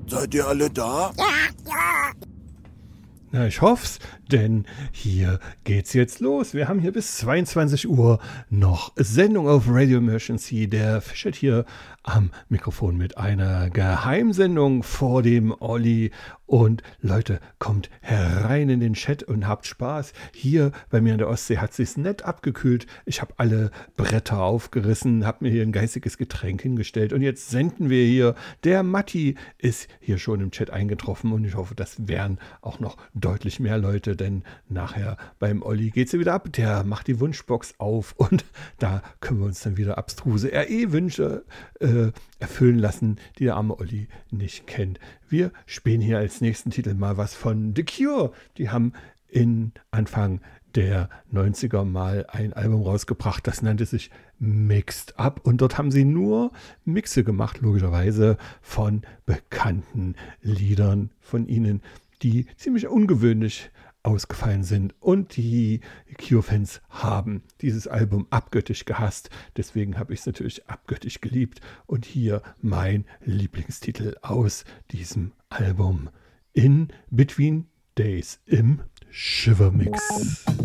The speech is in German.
Seid ihr alle da? Na, ich hoff's, denn hier geht's jetzt los. Wir haben hier bis 22 Uhr noch Sendung auf Radio Emergency. Der Fischert hier am Mikrofon mit einer Geheimsendung vor dem Olli. Und Leute, kommt herein in den Chat und habt Spaß. Hier bei mir in der Ostsee hat sich's nett abgekühlt. Ich habe alle Bretter aufgerissen, habe mir hier ein geistiges Getränk hingestellt. Und jetzt senden wir hier. Der Matti ist hier schon im Chat eingetroffen. Und ich hoffe, das wären auch noch deutlich mehr Leute, denn nachher beim Olli geht's ja wieder ab. Der macht die Wunschbox auf und da können wir uns dann wieder abstruse RE-Wünsche erfüllen lassen, die der arme Olli nicht kennt. Wir spielen hier als nächsten Titel mal was von The Cure. Die haben in Anfang der 90er mal ein Album rausgebracht, das nannte sich Mixed Up und dort haben sie nur Mixe gemacht, logischerweise von bekannten Liedern von ihnen, die ziemlich ungewöhnlich ausgefallen sind. Und die Cure-Fans haben dieses Album abgöttisch gehasst. Deswegen habe ich es natürlich abgöttisch geliebt. Und hier mein Lieblingstitel aus diesem Album. In Between Days im Shiver Mix.